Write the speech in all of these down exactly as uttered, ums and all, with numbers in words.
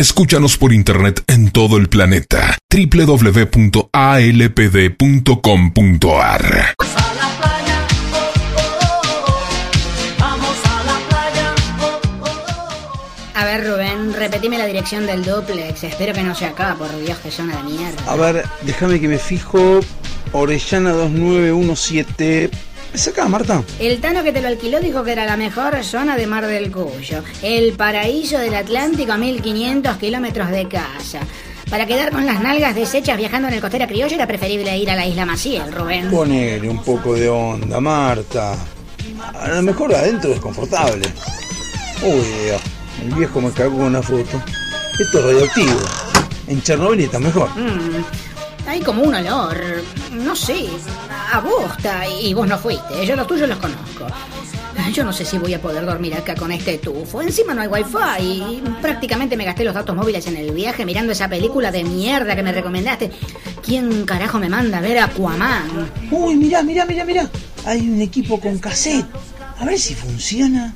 Escúchanos por internet en todo el planeta. doble u doble u doble u punto a l p d punto com punto a r. A ver, Rubén, repetime la dirección del duplex. Espero que no sea acá, por Dios, que zona de mierda. A ver, déjame que me fijo. Orellana dos nueve uno siete. ¿Es acá, Marta? El Tano que te lo alquiló dijo que era la mejor zona de Mar del Cuyo. El paraíso del Atlántico a mil quinientos kilómetros de casa. Para quedar con las nalgas deshechas viajando en el Costera Criollo era preferible ir a la Isla Maciel, Rubén. Ponele un poco de onda, Marta. A lo mejor adentro es confortable. Uy, Dios. El viejo me cagó una foto. Esto es radioactivo. En Chernobyl está mejor. Mm, hay como un olor, no sé, a bosta. Y vos no fuiste, yo los tuyos los conozco. Yo no sé si voy a poder dormir acá con este tufo. Encima no hay wifi y prácticamente me gasté los datos móviles en el viaje mirando esa película de mierda que me recomendaste. ¿Quién carajo me manda a ver Aquaman? Uy, mirá, mirá, mirá, mirá. Hay un equipo con cassette. A ver si funciona.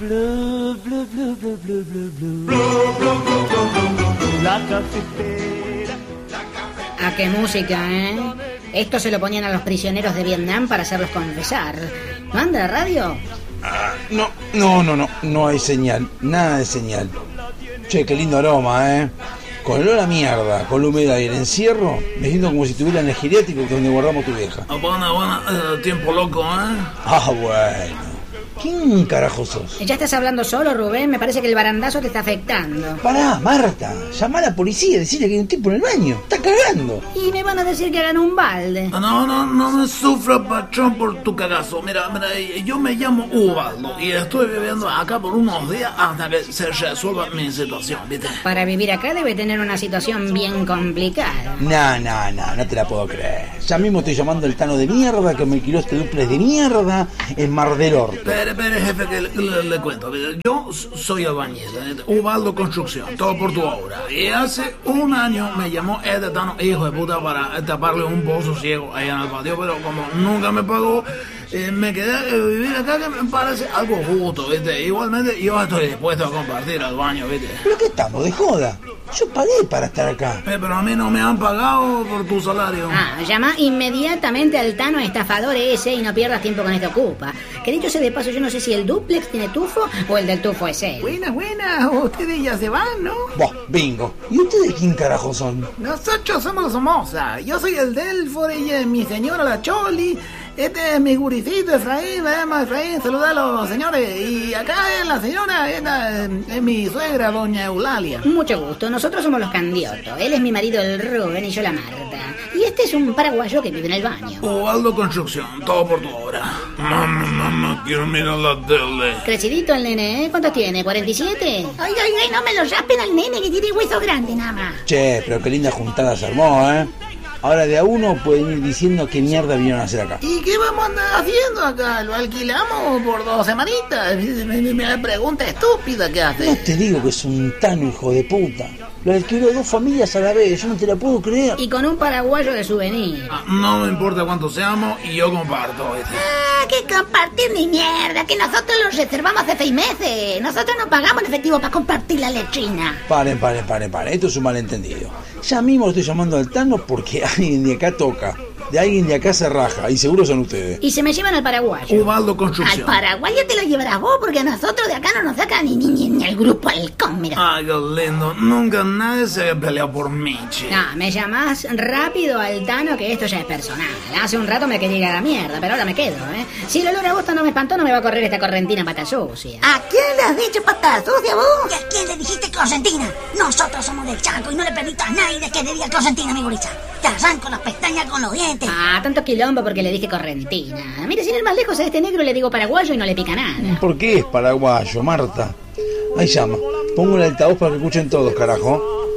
¿A qué música, eh? Esto se lo ponían a los prisioneros de Vietnam para hacerlos confesar. ¿No anda radio? Ah, no, no, no, no. No hay señal. Nada de señal. Che, qué lindo aroma, eh. Con el olor a mierda, con la humedad y el encierro, me siento como si estuviera en el geriátrico donde guardamos tu vieja. Bueno, bueno, eh, tiempo loco, ¿eh? Ah, bueno. ¿Quién carajo sos? ¿Ya estás hablando solo, Rubén? Me parece que el barandazo te está afectando. Pará, Marta. Llama a la policía y decirle que hay un tipo en el baño. Está cagando. Y me van a decir que hagan un balde. No, no, no me sufra, patrón, por tu cagazo. Mira, mira, yo me llamo Ubaldo y estoy viviendo acá por unos días hasta que se resuelva mi situación, ¿viste? Para vivir acá debe tener una situación bien complicada. No, no, no, no te la puedo creer. Ya mismo estoy llamando al Tano de mierda que me alquiló este duplex de mierda en Mar del Orto. Espere, espere, jefe, que le, le, le cuento. Yo soy albañil, Ubaldo Construcción, todo por tu obra. Y hace un año me llamó este Tano, hijo de puta, para taparle un pozo ciego allá en el patio, pero como nunca me pagó, eh, me quedé a vivir acá, que me parece algo justo, ¿viste? Igualmente yo estoy dispuesto a compartir el baño, ¿viste? ¿Pero qué estamos, de joda? Yo pagué para estar acá. Eh, pero a mí no me han pagado por tu salario. Ah, llama inmediatamente al Tano estafador ese y no pierdas tiempo con este ocupa. Que dicho sea de paso, yo no sé si el duplex tiene tufo o el del tufo es él. Buenas, buenas, ustedes ya se van, ¿no? Vos, bingo. ¿Y ustedes quién carajo son? Nosotros somos los Somoza. Yo soy el Delfor, ella es mi señora la Choli. Este es mi guricito Efraín, vamos Efraín, saluda a los señores. Y acá es la señora, esta es mi suegra, doña Eulalia. Mucho gusto, nosotros somos los Candioto. Él es mi marido el Rubén y yo la Marta. Y este es un paraguayo que vive en el baño. Ubaldo Construcción, todo por tu obra. Mamá, mamá, quiero mirar la tele. Crecidito el nene, ¿eh? ¿Cuántos tiene? ¿cuarenta y siete? Ay, ay, ay, no me lo rapen al nene que tiene hueso grande nada más. Che, pero qué linda juntada se armó, ¿eh? Ahora de a uno pueden ir diciendo qué mierda vinieron a hacer acá. ¿Y qué vamos a andar haciendo acá? ¿Lo alquilamos por dos semanitas? Me pregunta estúpida que hace. No te digo que es un Tano, hijo de puta. Lo alquiló dos familias a la vez, yo no te la puedo creer. Y con un paraguayo de souvenir. Ah, no me importa cuánto seamos y yo comparto, ¿viste? Ah, que compartir ni mierda, que nosotros los reservamos hace seis meses. Nosotros no pagamos en efectivo para compartir la lechina. Paren, paren, paren, paren, esto es un malentendido. Ya mismo estoy llamando al Tano porque alguien de acá toca. De alguien de acá se raja, y seguro son ustedes. Y se me llevan al paraguayo. Ubaldo Construcción. Al paraguayo te lo llevarás vos, porque a nosotros de acá no nos saca ni, ni, ni, ni el grupo halcón, mira. Ay, qué lindo. Nunca nadie se había peleado por mí, che. No, me llamás rápido al Tano, que esto ya es personal. Hace un rato me quería ir a la mierda, pero ahora me quedo, ¿eh? Si el olor a bosta no me espantó, no me va a correr esta correntina pata sucia. ¿A quién le has dicho pata sucia vos? ¿Y a quién le dijiste Corsentina? Nosotros somos del Chaco y no le permito a nadie que le diga Corsentina, mi gurisa. Te arranco las pestañas con los dientes. Ah, tanto quilombo porque le dije correntina. Mire, sin ir más lejos a este negro le digo paraguayo y no le pica nada. ¿Por qué es paraguayo, Marta? Ahí llama. Pongo el altavoz para que escuchen todos, carajo.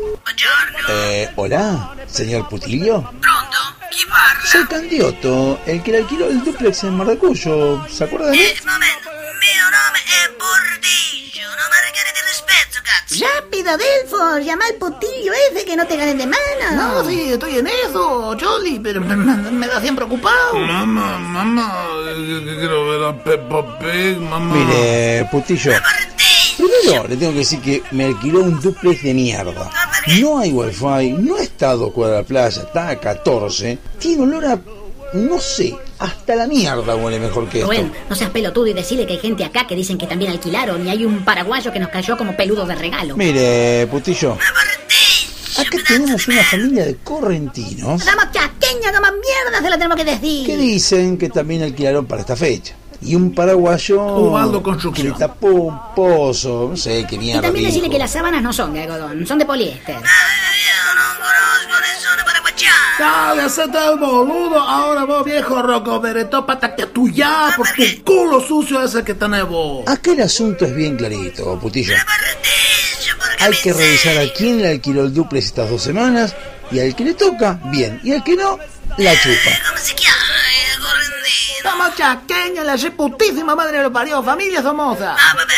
Eh, ¿hola? ¿Señor Putilio? Pronto, chi parla? Soy Candioto, el que le alquiló el duplex en Mar del Cuyo. ¿Se acuerda de mí? Eh, momento, mio nome è Bordillo, non mi regali di rispetto, cazzo. Rápido, Delfor, llama al putillo ese que no te ganen de mano. No, sí, estoy en eso, Choli, pero me, me, me da siempre ocupado. Mamá, mamá, quiero ver a Peppa Pig, mamá. Mire, Putillo. ¿Pero Primero le tengo que decir que me alquiló un duplex de mierda. No hay wifi, no está a dos cuadras de la playa, está a catorce. Tiene olor a... no sé, hasta la mierda huele mejor que esto. Rubén, no seas pelotudo y decirle que hay gente acá que dicen que también alquilaron y hay un paraguayo que nos cayó como peludo de regalo. Mire, putillo, acá tenemos una familia de correntinos Damos chaqueña, como mierda se lo tenemos que decir. que dicen que también alquilaron para esta fecha. Y un paraguayo Ubaldo que Construcción. le tapó un pozo, no sé qué mierda. Y también decirle dijo. que las sábanas no son de algodón, son de poliéster. Dale, hacete el boludo. Ahora vos, viejo roco bereto, patate tuya por tu culo sucio ese que tenés vos. Acá el asunto es bien clarito, putillo. Hay que revisar a quién le alquiló el duplex estas dos semanas, y al que le toca, bien, y al que no, la chupa. Estamos chaqueña, la reputísima madre lo parió, familia somoza.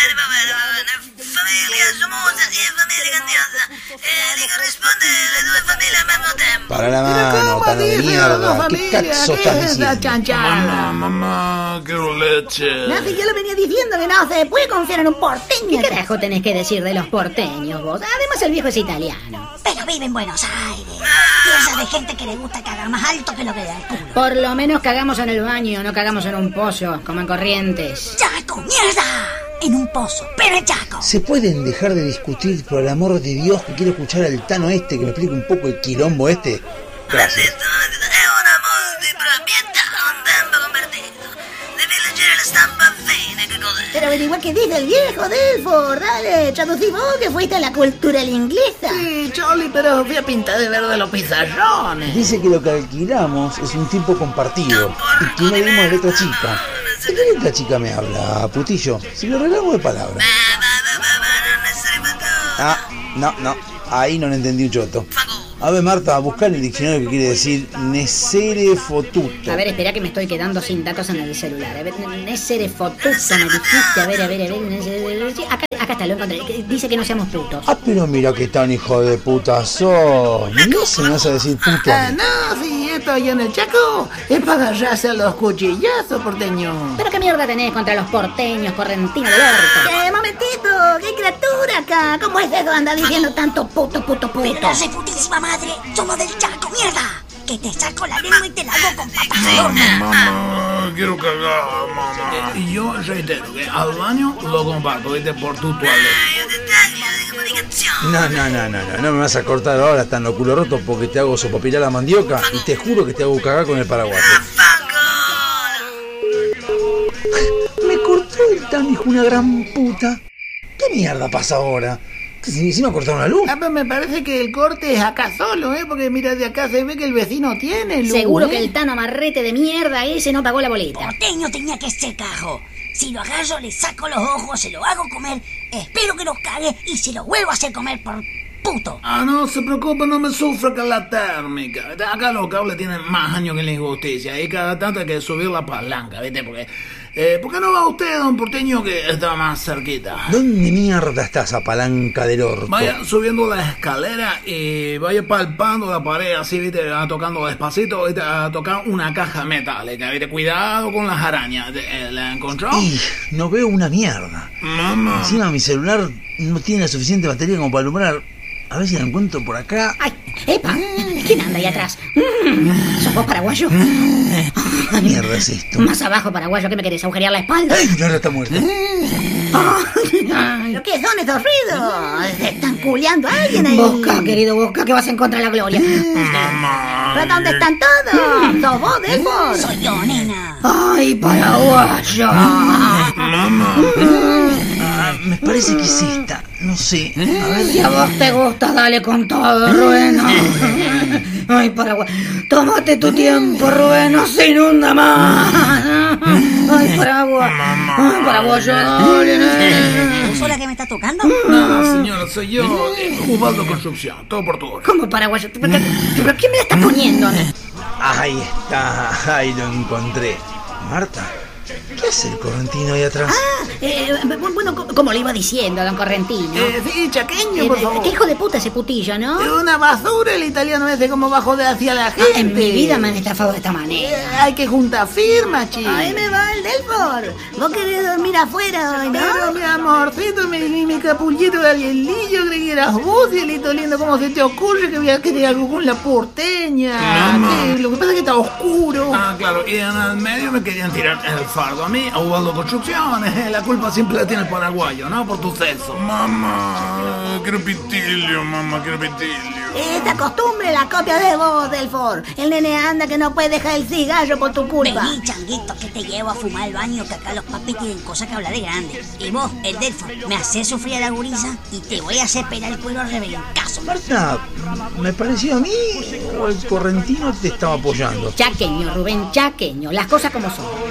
Para la mano, tano de mierda. ¿Qué cazzo estás diciendo? Mamá, mamá, quiero leche. No, si yo le venía diciendo que no se puede confiar en un porteño. ¿Qué carajo tenés que decir de los porteños vos? Además el viejo es italiano. Pero vive en Buenos Aires. Piensa de gente que le gusta cagar más alto que lo que le da el culo. Por lo menos cagamos en el baño, no cagamos en un pozo, como en Corrientes. ¡Chaco, mierda! En un pozo, pero en Chaco. ¿Se pueden dejar de discutir, por el amor de Dios, que quiero escuchar al Tano este, que me explique un poco el quilombo este? Gracias. Pero averigua qué dice el viejo, Delford. Dale, traducí vos que fuiste a la cultura inglesa. Sí, Choli, pero fui a pintar de verde los pizarrones. Dice que lo que alquilamos es un tiempo compartido y que no dimos letra chica. ¿De qué letra chica me habla, putillo? Si lo arreglamos de palabra. Ah, no, no, ahí no le entendí un choto. A ver, Marta, busca en el diccionario que quiere decir nesere fotuto. A ver, espera que me estoy quedando sin datos en el celular. A ver, nesere fotuto, me dijiste. A ver, a ver, a ver. Nesere... Acá, acá está, lo encontré. Dice que no seamos putos. Ah, pero mira qué tan hijo de puta sos. No se me vas a decir puto. Ah, no, sí, esto allá en el Chaco es para agarrarse a los cuchillazos, porteño. ¿Pero qué mierda tenés contra los porteños, correntinos del orto? ¡Eh, momentito! ¡Qué criatura acá! ¿Cómo es eso? Anda diciendo tanto puto, puto, puto. Pero la putísima madre, somos del Chaco, mierda. Que te saco la lengua y te la hago con papas al horno. Mamá, quiero cagar, mamá. Y yo reitero que al baño lo comparto, ¿viste? Por tu toaleta. No, no, no, no, no, no me vas a cortar ahora tan lo culo roto porque te hago sopapilar la mandioca y te juro que te hago cagar con el paraguayo. Me cortó el tan hijo una gran puta. ¿Qué mierda pasa ahora? ¿Que si encima cortaron la luz? Ah, pero me parece que el corte es acá solo, ¿eh? Porque mira, de acá se ve que el vecino tiene luz. Seguro ¿eh? que el Tano amarrete de mierda ese no pagó la boleta. Porteño tenía que ser cajo. Si lo agarro, le saco los ojos, se lo hago comer, espero que los cague y se lo vuelvo a hacer comer por puto. Ah, no se preocupe, no me sufra con la térmica. Acá los cables tienen más años que la injusticia y cada tanto hay que subir la palanca, ¿viste? Porque, eh, ¿por qué no va usted, don Porteño, que está más cerquita? ¿Dónde mierda está esa palanca del orto? Vaya subiendo la escalera y vaya palpando la pared así, ¿viste? Ah, tocando despacito, ¿viste? A tocar una caja metálica, ¿viste? Cuidado con las arañas. ¿La encontró? Y no veo una mierda. Mamá. Encima mi celular no tiene la suficiente batería como para alumbrar. A ver si la encuentro por acá. ¡Ay! ¡Epa! ¿Quién anda ahí atrás? ¿Sos vos, paraguayo? ¿Qué mierda es esto? Más abajo, paraguayo, ¿qué me querés? ¿Agujerear la espalda? ¡Ay, ya está muerta! ¿Pero qué son estos ruidos? ¿Se están culeando a alguien ahí? Busca, querido, busca, que vas a encontrar la gloria. Mamá. ¿Pero dónde están todos? ¿Sos vos, Delford? Soy yo, nena. ¡Ay, paraguayo! Mamá. Ah, me parece que es esta. No sé. A ver. Si a vos te gusta, dale con todo, Rubén. Ay, paraguayo. Tómate tu tiempo, Rubén, no se inunda más. Ay, paraguayo. Ay, paraguayo, dale. ¿Vos sos la que me está tocando? No, señora, soy yo, eh, Ubaldo Construcción, todo por tu hora. ¿Cómo, paraguayo? ¿Pero qué, pero qué me la estás poniendo? Ahí está. Ahí lo encontré. Marta, ¿Qué hace el correntino ahí atrás? Ah, eh, bueno, como le iba diciendo, don Correntino. Eh, sí, chaqueño, Eh, por favor. Qué hijo de puta ese putillo, ¿no? Es una basura el italiano ese, como bajo de hacia la gente. Ah, en mi vida me han estafado de esta Eh, manera. hay que juntar firmas, chico. Ahí me va el Delfor. Vos querés dormir afuera hoy, ¿no? Pero mi amorcito, mi, mi, mi capullito de Arielillo, creí que eras vos, cielito lindo. ¿Cómo se te ocurre que voy a querer algo con la porteña? Mamá. ¿Qué? Lo que pasa es que está oscuro. Ah, claro, y en el medio me querían tirar el fardo a mí, a Ubaldo Construcciones. La culpa siempre la tiene el paraguayo, ¿no? Por tu sexo. Mamá, quiero pitilio, mamá, quiero pitilio. Esta costumbre la copia de vos, Delfor. El nene anda que no puede dejar el cigarro por tu culpa. Vení, changuito, que te llevo a fumar al baño, que acá los papis tienen cosas que hablar de grande. Y vos, el Delfor, me haces sufrir a la gurisa y te voy a hacer pelar el cuero al rebencazo. Marta, ¿me pareció a mí o el correntino te estaba apoyando? Chaqueño, Rubén, chaqueño. Las cosas como son.